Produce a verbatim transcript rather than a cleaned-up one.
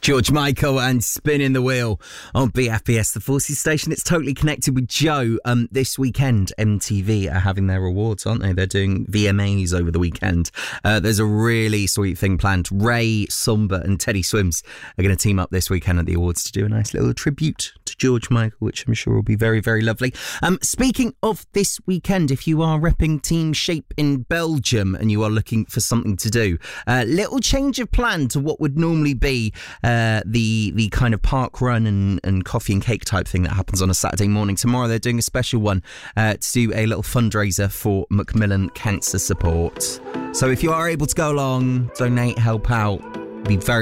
George Michael and Spinning the Wheel on B F B S, the Forces station. It's totally connected with Joe. Um, this weekend, M T V are having their awards, aren't they? They're doing V M As over the weekend. Uh, there's a really sweet thing planned. Ray, Sumba and Teddy Swims are going to team up this weekend at the awards to do a nice little tribute to George Michael, which I'm sure will be very, very lovely. Um, speaking of this weekend, if you are repping Team Shape in Belgium and you are looking for something to do, uh, little change of plan to what would normally be uh, the the kind of park run and, and coffee and cake type thing that happens on a Saturday morning. Tomorrow they're doing a special one uh, to do a little fundraiser for Macmillan Cancer Support. So if you are able to go along, donate, help out, be very